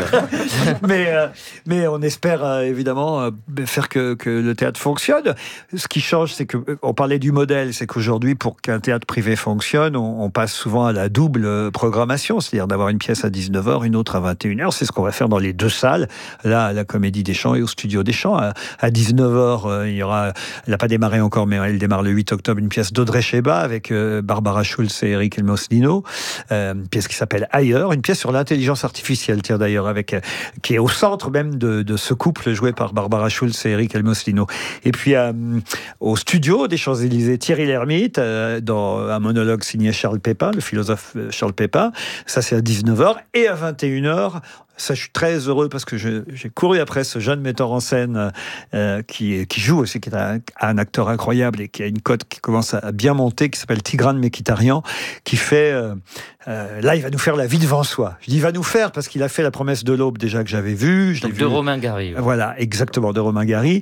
mais on espère, évidemment, faire que le théâtre fonctionne. Ce qui change, c'est qu'on parlait du modèle, c'est qu'aujourd'hui, pour qu'un théâtre privé fonctionne, on passe souvent à la double programmation, c'est-à-dire d'avoir une pièce à 19h, une autre à 21h. C'est ce qu'on va faire dans les 2 salles, là, à la Comédie des Champs et au Studio des Champs. À 19h, il y aura, elle n'a pas démarré encore, mais elle démarre le 8 octobre, une pièce d'Audrey Cheba avec Barbara Schulz et Eric Elmosnino, une pièce qui s'appelle Ailleurs, une pièce sur l'intelligence artificielle, tiens d'ailleurs, qui est au centre même de ce couple joué par Barbara Schulz et Eric Elmosino. Et puis au Studio des Champs-Élysées, Thierry Lhermitte, dans un monologue signé Charles Pépin, le philosophe Charles Pépin, ça c'est à 19h, et à 21h, Ça, je suis très heureux parce que j'ai couru après ce jeune metteur en scène qui joue aussi, qui est un acteur incroyable et qui a une cote qui commence à bien monter, qui s'appelle Tigran Mekhitaryan, qui fait... là, il va nous faire La vie devant soi. Je dis il va nous faire parce qu'il a fait La promesse de l'aube déjà que j'avais vu. De Romain Gary. Ouais. Voilà, exactement, de Romain Gary.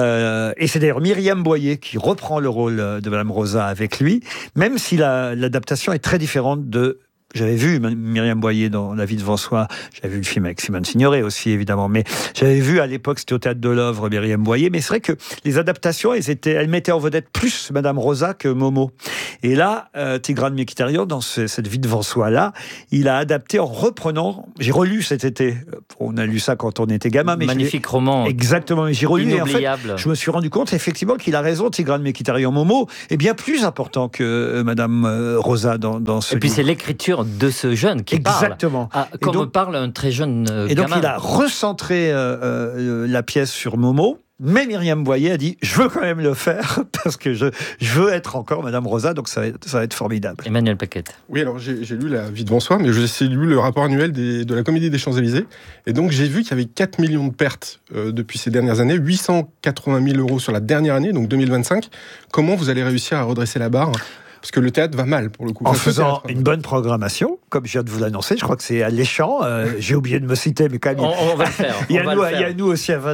Et c'est d'ailleurs Myriam Boyer qui reprend le rôle de Madame Rosa avec lui, même si l'adaptation est très différente de... J'avais vu Myriam Boyer dans La vie devant soi, j'avais vu le film avec Simone Signoret aussi évidemment, mais j'avais vu à l'époque, c'était au Théâtre de l'Œuvre, Myriam Boyer, mais c'est vrai que les adaptations, elles mettaient en vedette plus Madame Rosa que Momo. Et là, Tigran Mekhitaryan, dans cette vie devant soi-là, il a adapté en reprenant, j'ai relu cet été, on a lu ça quand on était gamin, mais magnifique roman. Exactement, mais j'ai relu et en fait, inoubliable. je me suis rendu compte effectivement qu'il a raison, Tigran Mekhitaryan. Momo est bien plus important que Madame Rosa dans ce livre. Et puis c'est l'écriture de ce jeune qui exactement. parle. Comme donc, parle un très jeune gamin. Et donc il a recentré la pièce sur Momo. Mais Myriam Boyer a dit, je veux quand même le faire parce que je veux être encore Madame Rosa, donc ça va être formidable. Emmanuel Paquette. Oui, alors j'ai lu La vie devant soi, mais j'ai lu le rapport annuel de la Comédie des Champs-Élysées, et donc j'ai vu qu'il y avait 4 millions de pertes depuis ces dernières années, 880 000 euros sur la dernière année, donc 2025. Comment vous allez réussir à redresser la barre ? Parce que le théâtre va mal, pour le coup. En faisant une bonne programmation, comme je viens de vous l'annoncer, je crois que c'est alléchant. J'ai oublié de me citer, mais quand même... On va le faire. Il y a nous aussi à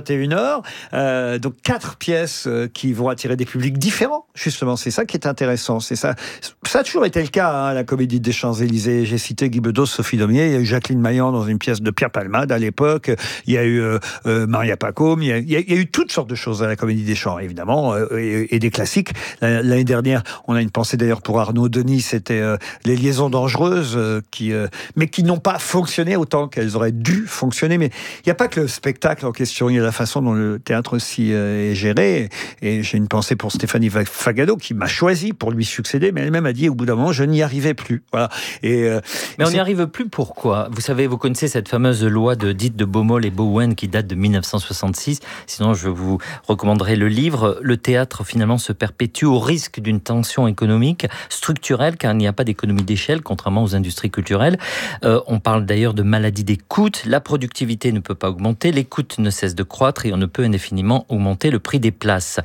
21h. Donc 4 pièces qui vont attirer des publics différents, justement. C'est ça qui est intéressant. Ça a toujours été le cas, hein, la Comédie des Champs-Élysées. J'ai cité Guy Bedos, Sophie Daumier. Il y a eu Jacqueline Maillan dans une pièce de Pierre Palmade à l'époque. Il y a eu Maria Pacôme. Il y a eu toutes sortes de choses à la Comédie des Champs, évidemment, et des classiques. L'année dernière, on a une pensée d'ailleurs pour Arnaud Denis, c'était Les liaisons dangereuses, mais qui n'ont pas fonctionné autant qu'elles auraient dû fonctionner. Mais il n'y a pas que le spectacle en question, il y a la façon dont le théâtre aussi est géré. Et j'ai une pensée pour Stéphanie Fagado, qui m'a choisi pour lui succéder, mais elle-même a dit au bout d'un moment, je n'y arrivais plus. Voilà. Mais on n'y arrive plus, pourquoi ? Vous savez, vous connaissez cette fameuse loi dite de Baumol et Bowen qui date de 1966. Sinon, je vous recommanderai le livre. Le théâtre, finalement, se perpétue au risque d'une tension économique structurelle, car il n'y a pas d'économie d'échelle, contrairement aux industries culturelles. On parle d'ailleurs de maladie des coûts. La productivité ne peut pas augmenter, les coûts ne cessent de croître et on ne peut indéfiniment augmenter le prix des places.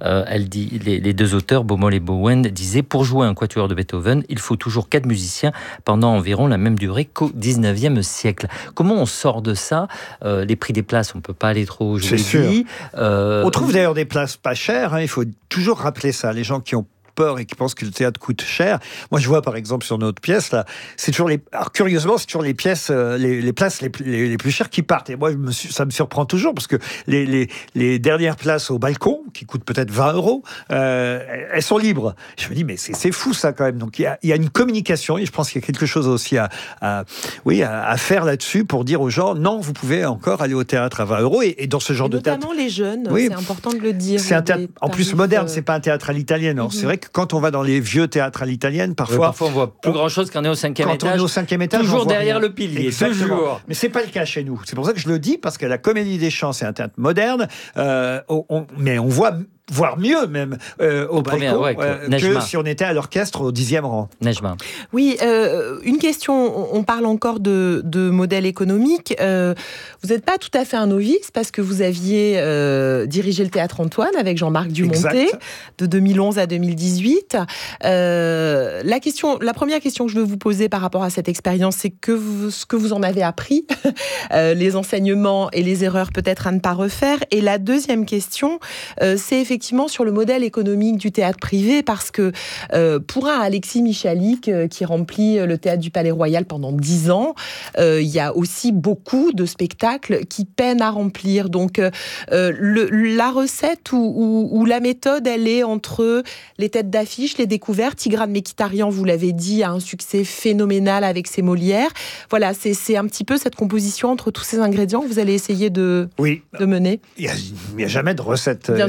Les deux auteurs, Baumol et Bowen, disaient « Pour jouer un quatuor de Beethoven, il faut toujours 4 musiciens pendant environ la même durée qu'au 19e siècle. » Comment on sort de ça ? Les prix des places, on ne peut pas aller trop haut, je l'ai dit. On trouve d'ailleurs des places pas chères, hein, il faut toujours rappeler ça. Les gens qui ont peur et qui pensent que le théâtre coûte cher. Moi, je vois par exemple sur notre pièce là, c'est toujours alors curieusement, c'est toujours les pièces, les places les plus chères qui partent. Et moi, ça me surprend toujours parce que les dernières places au balcon, qui coûtent peut-être 20 €, elles sont libres. Je me dis mais c'est fou ça quand même. Donc il y a une communication et je pense qu'il y a quelque chose aussi à faire là-dessus pour dire aux gens non, vous pouvez encore aller au théâtre à 20 € et dans ce genre de théâtre. Notamment les jeunes, c'est important de le dire. C'est un théâtre en plus moderne, c'est pas un théâtre à l'italienne. C'est vrai que quand on va dans les vieux théâtres à l'italienne, parfois on voit plus grand-chose quand on est au 5e étage. Quand on est au 5e étage, toujours derrière le pilier. Exactement. Toujours. Mais c'est pas le cas chez nous. C'est pour ça que je le dis, parce que la Comédie des Champs, c'est un théâtre moderne, mais on voit voire mieux même au balcon que si on était à l'orchestre au 10e rang. Nejma. Oui, une question, on parle encore de modèle économique. Vous n'êtes pas tout à fait un novice parce que vous aviez dirigé le Théâtre Antoine avec Jean-Marc Dumontet de 2011 à 2018. La première question que je veux vous poser par rapport à cette expérience, c'est ce que vous en avez appris, les enseignements et les erreurs peut-être à ne pas refaire. Et la deuxième question, c'est effectivement sur le modèle économique du théâtre privé, parce que pour un Alexis Michalik qui remplit le théâtre du Palais Royal pendant 10 ans, il y a aussi beaucoup de spectacles qui peinent à remplir. Donc la recette ou la méthode, elle est entre les têtes d'affiche, les découvertes. Tigran Mekhitaryan, vous l'avez dit, a un succès phénoménal avec ses Molières. Voilà, c'est un petit peu cette composition entre tous ces ingrédients que vous allez essayer de mener. Il n'y a jamais de recette gagnante.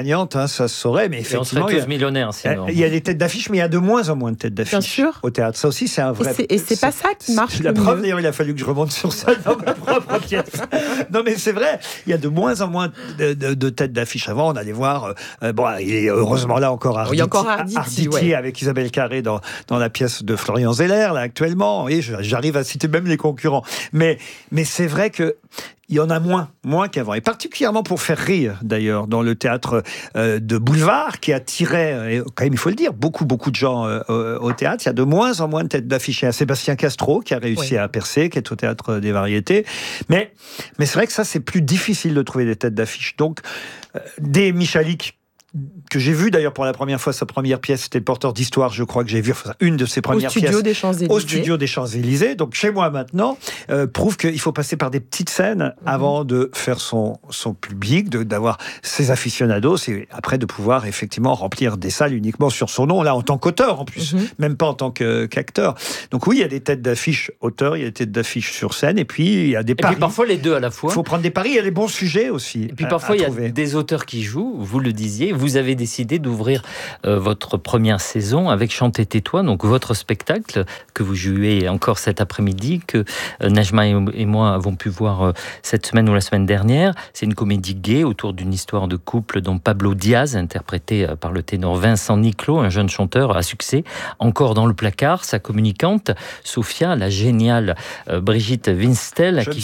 gagnante, hein, ça se saurait, mais Et on effectivement... serait tous millionnaires, sinon. Il y a des têtes d'affiche, mais il y a de moins en moins de têtes d'affiche Bien sûr. au théâtre. Ça aussi, c'est un vrai... Et c'est pas ça qui marche La le preuve, mieux. d'ailleurs, il a fallu que je remonte sur ça dans ma propre pièce. Non, mais c'est vrai, il y a de moins en moins de têtes d'affiche. Avant, on allait voir... il est heureusement là encore Arditi, Il y a encore Arditi, ouais. avec Isabelle Carré dans la pièce de Florian Zeller, là, actuellement. Et j'arrive à citer même les concurrents. Mais c'est vrai que il y en a moins qu'avant. Et particulièrement pour faire rire, d'ailleurs, dans le théâtre de boulevard, qui attirait, quand même, il faut le dire, beaucoup de gens au théâtre. Il y a de moins en moins de têtes d'affiche. Il y a Sébastien Castro, qui a réussi à percer, qui est au théâtre des Variétés. Mais c'est vrai que ça, c'est plus difficile de trouver des têtes d'affiche. Donc, des Michalik, que j'ai vu d'ailleurs pour la première fois, sa première pièce, c'était Le Porteur d'Histoire, je crois que j'ai vu une de ses premières pièces. Au studio des Champs-Élysées. Donc chez moi maintenant, prouve qu'il faut passer par des petites scènes avant de faire son public, d'avoir ses aficionados et après de pouvoir effectivement remplir des salles uniquement sur son nom, là en tant qu'auteur en plus, même pas en tant qu'acteur. Donc oui, il y a des têtes d'affiche auteurs, il y a des têtes d'affiche sur scène et puis il y a des paris. Et puis parfois les deux à la fois. Il faut prendre des paris, il y a les bons sujets aussi. Et puis parfois il y a des auteurs qui jouent, vous le disiez. Vous avez décidé d'ouvrir votre première saison avec Chanter tais-toi, donc votre spectacle que vous jouez encore cet après-midi, que Nejma et moi avons pu voir cette semaine ou la semaine dernière. C'est une comédie gay autour d'une histoire de couple dont Pablo Diaz, interprété par le ténor Vincent Niclot, un jeune chanteur à succès, encore dans le placard, sa communicante Sophia, la géniale Brigitte Winstel, qui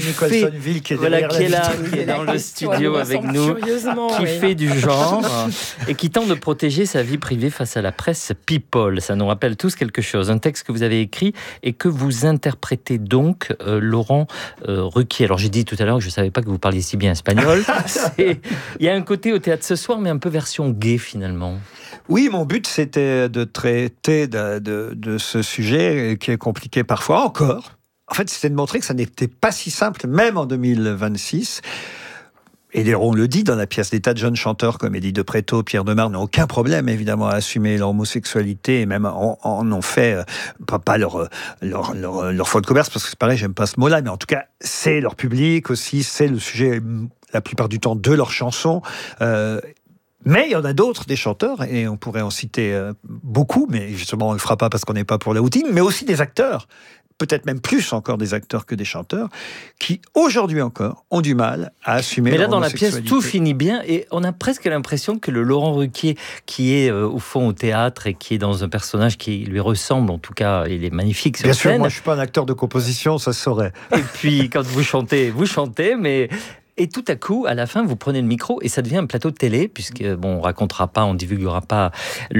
est dans le studio avec nous, qui fait du genre et qui tente de protéger sa vie privée face à la presse people. Ça nous rappelle tous quelque chose. Un texte que vous avez écrit et que vous interprétez donc, Laurent Ruquier. Alors j'ai dit tout à l'heure que je ne savais pas que vous parliez si bien espagnol. Il y a un côté au théâtre ce soir, mais un peu version gay finalement. Oui, mon but c'était de traiter de ce sujet qui est compliqué parfois encore. En fait, c'était de montrer que ça n'était pas si simple, même en 2026. Et on le dit dans la pièce, des tas de jeunes chanteurs comme Eddie de Pretto, Pierre Demar n'ont aucun problème évidemment à assumer leur homosexualité et même en ont fait pas leur faute de commerce, parce que c'est pareil, j'aime pas ce mot-là, mais en tout cas c'est leur public aussi, c'est le sujet la plupart du temps de leurs chansons. Mais il y en a d'autres, des chanteurs, et on pourrait en citer beaucoup, mais justement on le fera pas parce qu'on n'est pas pour l'outing, mais aussi des acteurs. Peut-être même plus encore des acteurs que des chanteurs, qui aujourd'hui encore ont du mal à assumer leur homosexualité. Mais là, dans la pièce, tout finit bien, et on a presque l'impression que le Laurent Ruquier, qui est au fond au théâtre et qui est dans un personnage qui lui ressemble, en tout cas, il est magnifique sur scène. Bien sûr, moi je suis pas un acteur de composition, ça se saurait. Et puis quand vous chantez, mais... Et tout à coup, à la fin, vous prenez le micro et ça devient un plateau de télé, puisque on racontera pas, on divulguera pas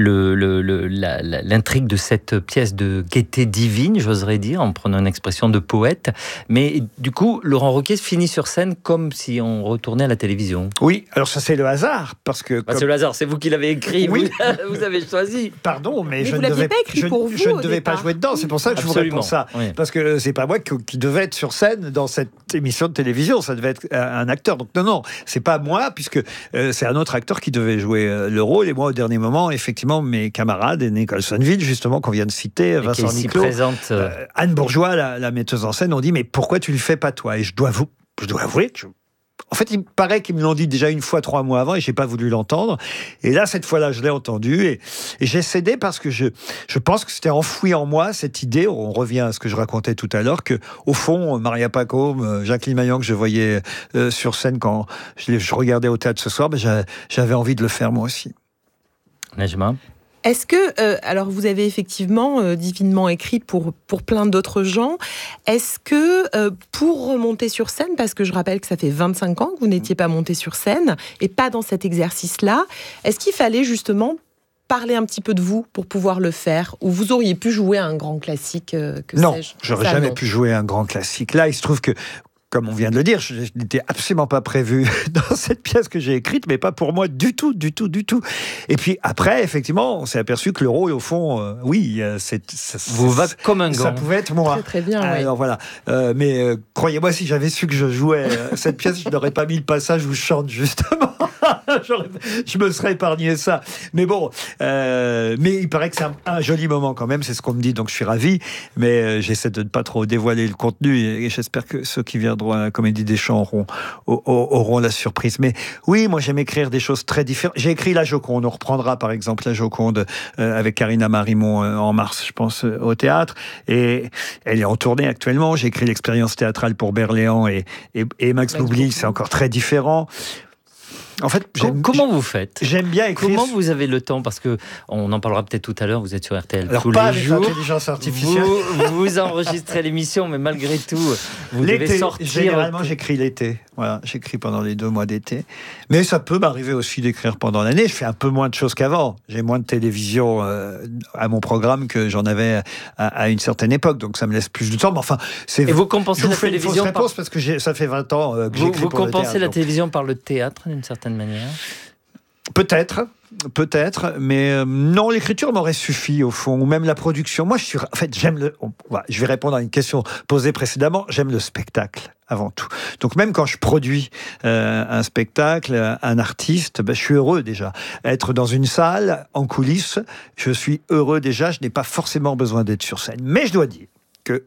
l'intrigue de cette pièce de gaieté divine, j'oserais dire, en prenant une expression de poète. Mais du coup, Laurent Ruquier finit sur scène comme si on retournait à la télévision. Oui, alors ça c'est le hasard, parce que... C'est le hasard, c'est vous qui l'avez écrit, oui. vous avez choisi. Pardon, mais je vous ne devais, pas écrit pour vous, je ne devais pas jouer dedans, c'est pour ça que je vous réponds ça. Oui. Parce que c'est pas moi qui devais être sur scène dans cette émission de télévision, ça devait être un acteur. Donc non, c'est pas moi, puisque c'est un autre acteur qui devait jouer le rôle. Et moi, au dernier moment, effectivement, mes camarades, et Nicholsonville, justement, qu'on vient de citer, Vincent Niclot, Anne Bourgeois, la metteuse en scène, ont dit « Mais pourquoi tu le fais pas, toi ?» Et je dois avouer que en fait, il me paraît qu'ils me l'ont dit déjà une fois 3 mois avant et j'ai pas voulu l'entendre. Et là, cette fois-là, je l'ai entendu et j'ai cédé parce que je pense que c'était enfoui en moi cette idée. On revient à ce que je racontais tout à l'heure, que au fond, Maria Pacôme, Jacqueline Maillan que je voyais sur scène quand je regardais au théâtre ce soir, j'avais envie de le faire moi aussi. Nejma. Est-ce que, alors vous avez effectivement divinement écrit pour plein d'autres gens, est-ce que pour remonter sur scène, parce que je rappelle que ça fait 25 ans que vous n'étiez pas monté sur scène, et pas dans cet exercice-là, est-ce qu'il fallait justement parler un petit peu de vous pour pouvoir le faire, ou vous auriez pu jouer un grand classique Non, j'aurais jamais pu jouer un grand classique. Là, il se trouve que, comme on vient de le dire, je n'étais absolument pas prévu dans cette pièce que j'ai écrite, mais pas pour moi du tout. Et puis après, effectivement, on s'est aperçu que le rôle, au fond, vous va comme un gant. Ça pouvait être moi. Très bien. Alors voilà. Mais croyez-moi, si j'avais su que je jouais cette pièce, je n'aurais pas mis le passage où je chante justement. Je me serais épargné ça. Mais bon, mais il paraît que c'est un joli moment quand même, c'est ce qu'on me dit, donc je suis ravi. Mais j'essaie de ne pas trop dévoiler le contenu et j'espère que ceux qui viendront à la Comédie des Champs auront la surprise. Mais oui, moi j'aime écrire des choses très différentes. J'ai écrit La Joconde, on reprendra par exemple La Joconde avec Karina Marimont en mars, je pense, au théâtre. Et elle est en tournée actuellement. J'ai écrit l'expérience théâtrale pour Berléand et Max Boublil, c'est encore très différent. En fait, comment vous faites? J'aime bien écrire. Comment vous avez le temps? Parce que on en parlera peut-être tout à l'heure. Vous êtes sur RTL tous pas les jours. L'intelligence artificielle. Vous enregistrez l'émission, mais malgré tout, vous devez sortir. Généralement, j'écris l'été. Voilà, j'écris pendant les 2 mois d'été. Mais ça peut m'arriver aussi d'écrire pendant l'année. Je fais un peu moins de choses qu'avant. J'ai moins de télévision à mon programme que j'en avais à une certaine époque. Donc ça me laisse plus de temps. Mais enfin, Et vous compensez la télévision Je vous fais une fausse réponse parce que ça fait 20 ans que j'écris pour le théâtre. Vous compensez la télévision par le théâtre d'une certaine manière? Peut-être, mais non, l'écriture m'aurait suffi au fond, ou même la production. Moi, je vais répondre à une question posée précédemment. J'aime le spectacle avant tout. Donc même quand je produis un spectacle, un artiste, je suis heureux déjà. Être dans une salle, en coulisses, je suis heureux déjà. Je n'ai pas forcément besoin d'être sur scène. Mais je dois dire que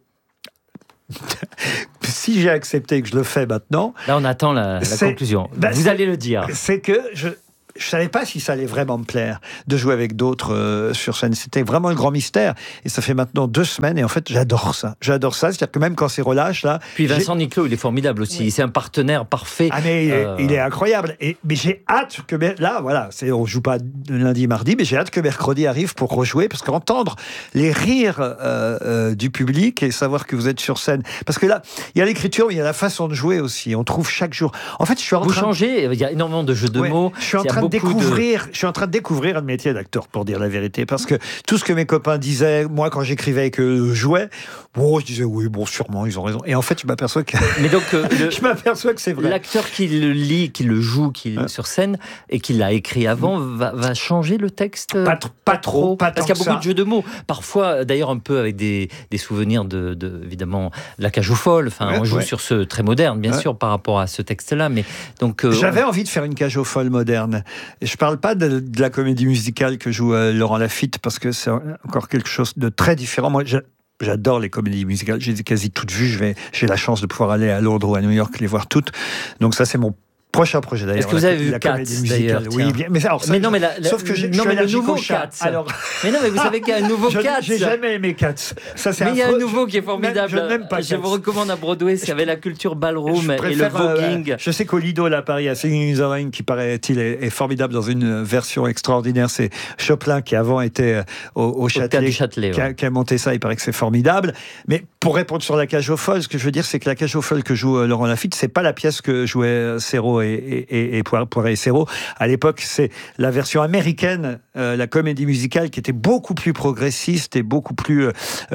si j'ai accepté que je le fais maintenant... Là, on attend la conclusion. Vous allez le dire. C'est que je savais pas si ça allait vraiment me plaire de jouer avec d'autres sur scène. C'était vraiment le grand mystère. Et ça fait maintenant 2 semaines et en fait, j'adore ça. C'est-à-dire que même quand c'est relâche, là... Puis Vincent Niclot, il est formidable aussi. Oui. C'est un partenaire parfait. Ah mais il est incroyable. Mais j'ai hâte que... Là, voilà, on joue pas lundi, mardi, mais j'ai hâte que mercredi arrive pour rejouer parce qu'entendre les rires du public et savoir que vous êtes sur scène... Parce que là, il y a l'écriture, mais il y a la façon de jouer aussi. On trouve chaque jour... En fait, je suis en train... Vous changez, il y a énormément de jeux de mots. Je suis en train de découvrir un métier d'acteur, pour dire la vérité, parce que tout ce que mes copains disaient, moi quand j'écrivais et que je jouais, je disais oui, sûrement ils ont raison. Et en fait, je m'aperçois que je m'aperçois que c'est vrai. L'acteur qui le lit, qui le joue, qui est sur scène et qui l'a écrit avant, va changer le texte. Pas trop, parce qu'il y a beaucoup de jeux de mots. Parfois, d'ailleurs, un peu avec des souvenirs de évidemment La Cage aux Folles. Enfin, on joue sur ce très moderne, bien sûr, par rapport à ce texte-là. Mais donc, j'avais envie de faire une Cage aux Folles moderne. Et je parle pas de la comédie musicale que joue Laurent Lafitte parce que c'est encore quelque chose de très différent. Moi, j'adore les comédies musicales. J'ai quasi toutes vues. J'ai la chance de pouvoir aller à Londres ou à New York les voir toutes. Donc ça, c'est mon prochain projet d'ailleurs. Est-ce que vous avez vu Cats d'ailleurs? Oui, bien. Mais alors, sauf que le nouveau Cats. Alors, mais non, mais vous savez qu'il y a un nouveau Cats. J'ai jamais aimé Cats. Mais il y a un nouveau qui est formidable. Je n'aime pas Cats. Je vous recommande à Broadway, c'est avec la culture ballroom et le voguing. Je sais qu'au Lido là à Paris, à Singing in the Rain, qui paraît-il est formidable dans une version extraordinaire. C'est Choplin qui avant était au Châtelet, qui a monté ça. Il paraît que c'est formidable. Mais pour répondre sur La Cage aux Folles, ce que je veux dire, c'est que La Cage aux Folles que joue Laurent Lafitte, c'est pas la pièce que jouait Serrault et Poiret et Serrault. À l'époque, c'est la version américaine, la comédie musicale, qui était beaucoup plus progressiste et beaucoup plus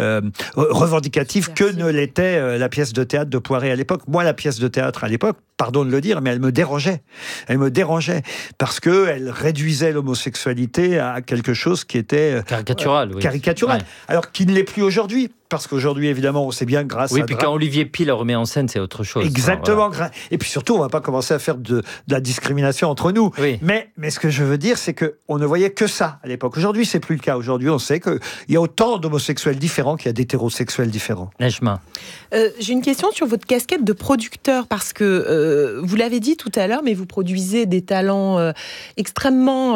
revendicative que ne l'était la pièce de théâtre de Poiret à l'époque. Moi, la pièce de théâtre à l'époque, pardon de le dire, mais elle me dérangeait. Elle me dérangeait parce qu'elle réduisait l'homosexualité à quelque chose qui était caricatural. Ouais. Alors qu'il ne l'est plus aujourd'hui. Parce qu'aujourd'hui, évidemment, on sait bien grâce à... Oui, puis quand Olivier Py le remet en scène, c'est autre chose. Exactement. Voilà. Et puis surtout, on ne va pas commencer à faire de la discrimination entre nous. Oui. Mais ce que je veux dire, c'est qu'on ne voyait que ça à l'époque. Aujourd'hui, c'est plus le cas. Aujourd'hui, on sait qu'il y a autant d'homosexuels différents qu'il y a d'hétérosexuels différents. Nejma. J'ai une question sur votre casquette de producteur, parce que vous l'avez dit tout à l'heure, mais vous produisez des talents extrêmement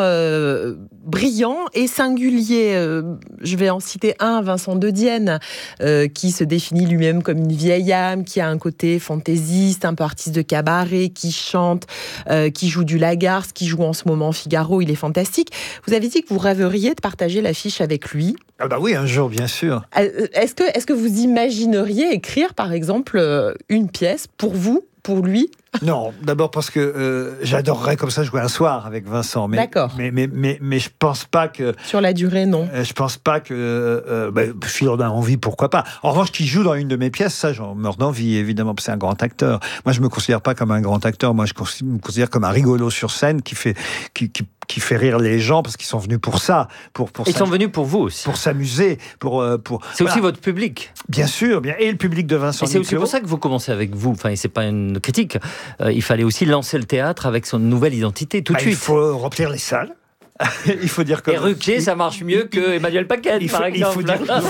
brillants et singuliers. Je vais en citer un, Vincent De Dienne, qui se définit lui-même comme une vieille âme, qui a un côté fantaisiste, un peu artiste de cabaret, qui chante, qui joue du Lagarce, qui joue en ce moment Figaro, il est fantastique. Vous avez dit que vous rêveriez de partager l'affiche avec lui. Ah bah oui, un jour, bien sûr. Est-ce que vous imagineriez écrire, par exemple, une pièce pour vous, pour lui? Non, d'abord parce que j'adorerais comme ça jouer un soir avec Vincent. D'accord. Mais je pense pas que... Sur la durée, non. Je pense pas que... s'il en a envie, pourquoi pas. En revanche, qu'il joue dans une de mes pièces, ça, j'en meurs d'envie, évidemment, parce que c'est un grand acteur. Moi, je me considère pas comme un grand acteur. Moi, je me considère comme un rigolo sur scène qui qui fait rire les gens, parce qu'ils sont venus pour ça. Ils sont venus pour vous aussi. Pour s'amuser. C'est aussi votre public. Bien sûr, et le public de Vincent Niclot. Et c'est aussi pour ça que vous commencez avec vous. Enfin, c'est pas une critique. Il fallait aussi lancer le théâtre avec son nouvelle identité tout de suite. Il faut remplir les salles. Il faut dire que et Ruquier, ça marche mieux que Emmanuel Paquette, par exemple.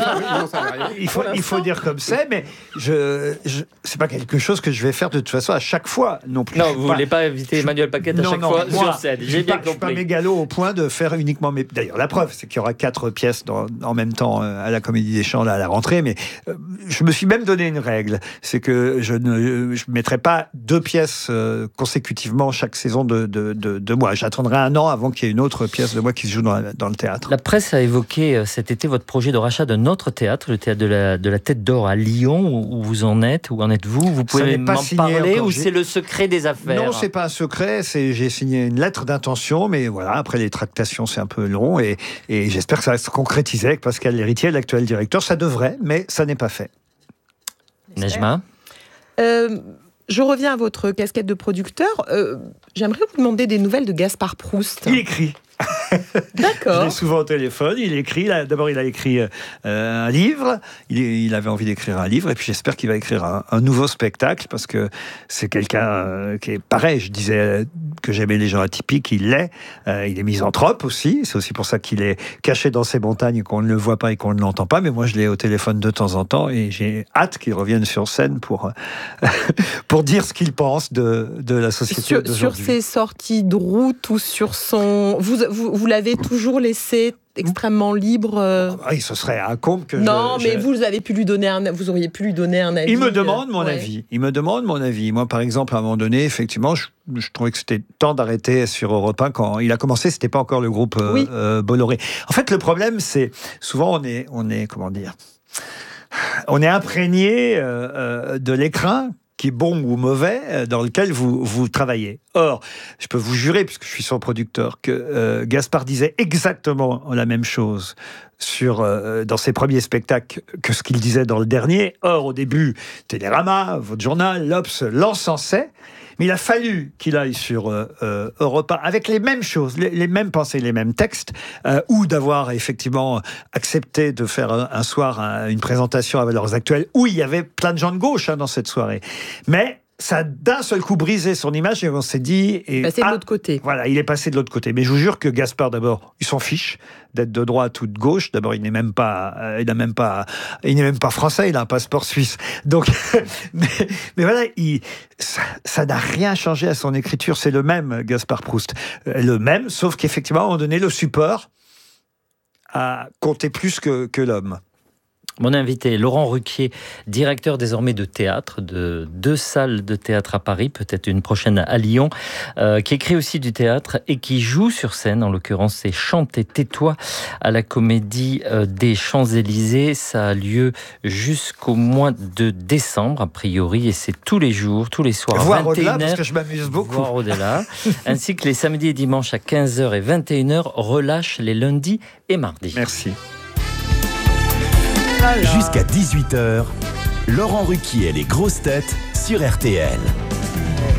Il faut dire comme c'est, mais c'est pas quelque chose que je vais faire de toute façon à chaque fois non plus. Non, vous voulez pas inviter Emmanuel Paquette à chaque fois sur scène. J'ai bien compris. Je suis pas mégalo au point de faire uniquement mes. D'ailleurs, la preuve, c'est qu'il y aura 4 pièces en même temps à la Comédie des Champs à la rentrée. Mais je me suis même donné une règle, c'est que je ne mettrai pas 2 pièces consécutivement chaque saison de mois. J'attendrai un an avant qu'il y ait une autre pièce de moi qui se joue dans le théâtre. La presse a évoqué cet été votre projet de rachat d'un autre théâtre, le théâtre de la Tête d'Or à Lyon, où vous en êtes, où en êtes-vous? Vous pouvez m'en parler ou c'est le secret des affaires? Non, c'est pas un secret, j'ai signé une lettre d'intention, mais voilà, après les tractations c'est un peu long et j'espère que ça va se concrétiser avec Pascal Lhéritier, l'actuel directeur. Ça devrait, mais ça n'est pas fait. Nejma? Je reviens à votre casquette de producteur. J'aimerais vous demander des nouvelles de Gaspard Proust. Il écrit. D'accord. Je l'ai souvent au téléphone, il écrit. D'abord, il a écrit un livre. Il avait envie d'écrire un livre, et puis j'espère qu'il va écrire un nouveau spectacle, parce que c'est quelqu'un qui est pareil. Je disais que j'aimais les gens atypiques, il l'est. Il est misanthrope aussi. C'est aussi pour ça qu'il est caché dans ces montagnes et qu'on ne le voit pas et qu'on ne l'entend pas. Mais moi, je l'ai au téléphone de temps en temps, et j'ai hâte qu'il revienne sur scène pour dire ce qu'il pense de la société d'aujourd'hui. Sur ses sorties de route ou sur son... Vous l'avez toujours laissé extrêmement libre. Oui, ce serait un comble que non, mais vous auriez pu lui donner un avis. Il me demande mon avis. Il me demande mon avis. Moi, par exemple, à un moment donné, effectivement, je trouvais que c'était temps d'arrêter sur Europe 1 quand il a commencé. C'était pas encore le groupe Bolloré. En fait, le problème, c'est souvent on est comment dire, on est imprégné de l'écrin, qui est bon ou mauvais, dans lequel vous travaillez. Or, je peux vous jurer, puisque je suis son producteur, que Gaspard disait exactement la même chose dans ses premiers spectacles que ce qu'il disait dans le dernier. Or, au début, Télérama, votre journal, l'Obs l'encensait, mais il a fallu qu'il aille sur Europe 1 avec les mêmes choses, les mêmes pensées, les mêmes textes, ou d'avoir effectivement accepté de faire un soir une présentation à Valeurs Actuelles, où il y avait plein de gens de gauche dans cette soirée. Mais ça a d'un seul coup brisé son image et on s'est dit... Passé de l'autre côté. Voilà, il est passé de l'autre côté. Mais je vous jure que Gaspard, d'abord, il s'en fiche d'être de droite ou de gauche. D'abord, il n'est même pas français, il a un passeport suisse. Donc, mais voilà, ça n'a rien changé à son écriture. C'est le même, Gaspard Proust. Le même, sauf qu'effectivement, à un moment donné, le support a compté plus que l'homme. Mon invité, Laurent Ruquier, directeur désormais de théâtre, de 2 salles de théâtre à Paris, peut-être une prochaine à Lyon, qui écrit aussi du théâtre et qui joue sur scène, en l'occurrence c'est Chante et tais-toi à la Comédie des Champs-Élysées. Ça a lieu jusqu'au mois de décembre, a priori, et c'est tous les jours, tous les soirs, voire 21h. Au-delà, parce que je m'amuse beaucoup. Voire au-delà, ainsi que les samedis et dimanches à 15h et 21h, relâche les lundis et mardis. Merci. Jusqu'à 18h, Laurent Ruquier et les grosses têtes sur RTL.